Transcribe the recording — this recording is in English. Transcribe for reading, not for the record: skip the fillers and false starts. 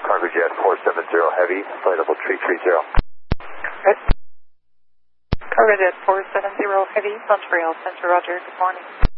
Cargojet 470 Heavy, flight level 330. Cargojet 470 Heavy, Montreal Center, roger, good morning.